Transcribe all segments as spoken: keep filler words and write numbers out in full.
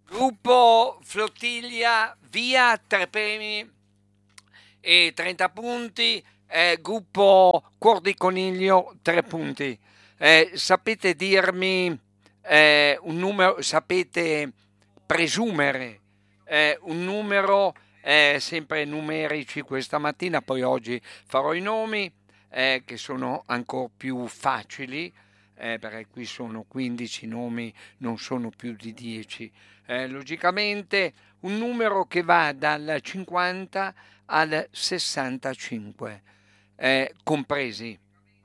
Gruppo Flottiglia, via, tre premi e trenta punti. Eh, gruppo Cuor di Coniglio, tre punti. Eh, sapete dirmi eh, un numero, sapete presumere eh, un numero, eh, sempre numerici questa mattina, poi oggi farò i nomi eh, che sono ancora più facili, eh, perché qui sono quindici nomi, non sono più di dieci. Eh, logicamente un numero che va dal cinquanta al sessantacinque, eh, compresi.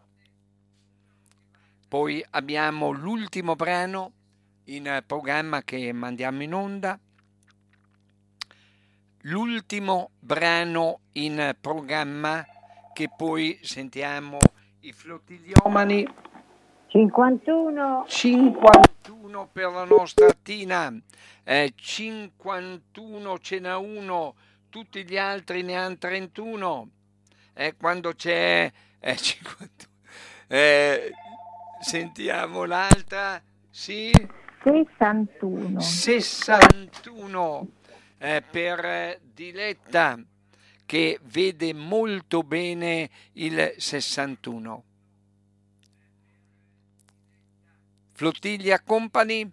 Poi abbiamo l'ultimo brano in eh, programma che mandiamo in onda. L'ultimo brano in programma che poi sentiamo i flottigliomani. cinquantuno. cinquantuno per la nostra Tina, eh, cinquantuno ce n'ha uno, tutti gli altri ne hanno trentuno. Eh, quando c'è eh, cinquantuno. Eh, sentiamo l'altra, sì, sessantuno. sessantuno eh, per eh, Diletta che vede molto bene il sessantuno. Flottiglia Company.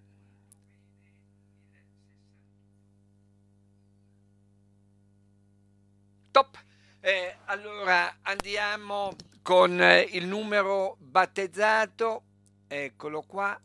Top. Eh, allora andiamo con eh, il numero battezzato. Eccolo qua.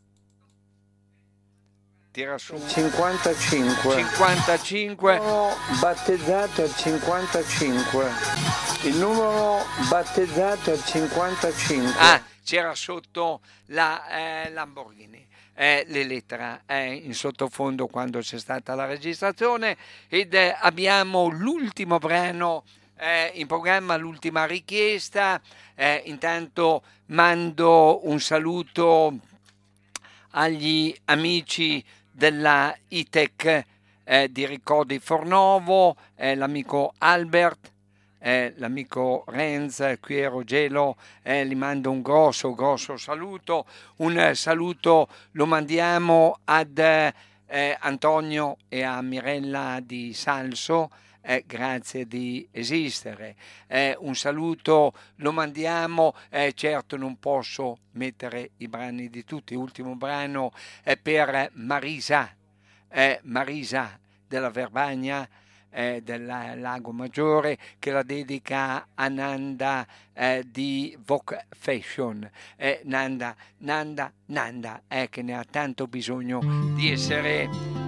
Tira su. cinquantacinque. cinquantacinque. Il numero battezzato al cinquantacinque. Il numero battezzato al cinquantacinque. Ah, c'era sotto la eh, Lamborghini. Eh, l'Elettra eh, in sottofondo quando c'è stata la registrazione ed eh, abbiamo l'ultimo brano eh, in programma, l'ultima richiesta. Eh, intanto mando un saluto agli amici della I T E C eh, di Ricordi Fornovo, eh, l'amico Albert, eh, l'amico Renz, qui è Rogelo, eh, gli mando un grosso, grosso saluto. Un eh, saluto lo mandiamo ad eh, Antonio e a Mirella di Salso. Eh, grazie di esistere. Eh, un saluto lo mandiamo, eh, certo non posso mettere i brani di tutti, l'ultimo brano è per Marisa, eh, Marisa della Verbagna, eh, del Lago Maggiore, che la dedica a Nanda eh, di Vogue Fashion. Eh, Nanda, Nanda, Nanda, eh, che ne ha tanto bisogno di essere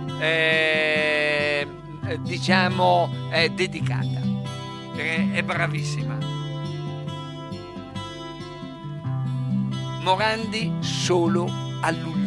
eh, diciamo eh, dedicata, perché è bravissima. Morandi solo all'ultimo.